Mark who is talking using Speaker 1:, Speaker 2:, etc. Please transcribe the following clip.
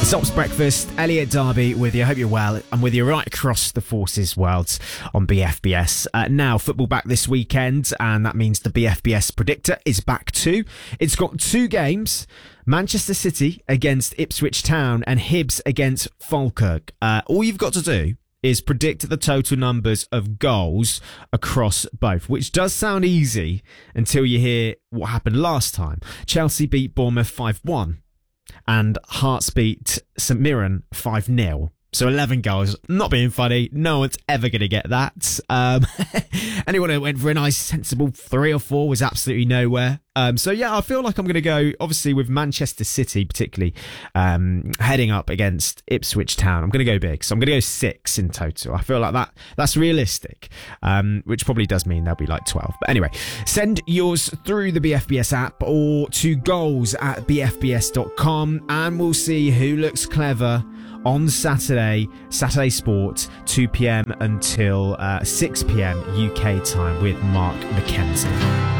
Speaker 1: Sops Breakfast, Elliot Darby with you. I hope you're well. I'm with you right across the Forces world on BFBS. Now, football back this weekend, and that means the BFBS Predictor is back too. It's got two games, Manchester City against Ipswich Town and Hibs against Falkirk. All you've got to do is predict the total numbers of goals across both, which does sound easy until you hear what happened last time. Chelsea beat Bournemouth 5-1. And Hearts beat St Mirren 5-0. So 11 goals. Not being funny. No one's ever going to get that. Anyone who went for a nice, sensible 3 or 4 was absolutely nowhere. So yeah, I feel like I'm going to go, obviously, with Manchester City, particularly heading up against Ipswich Town. I'm going to go big. So I'm going to go 6 in total. I feel like that's realistic, which probably does mean there'll be like 12. But anyway, send yours through the BFBS app or to goals@bfbs.com, and we'll see who looks clever on Saturday Sport, 2 p.m. until 6 p.m. UK time with Mark McKenzie.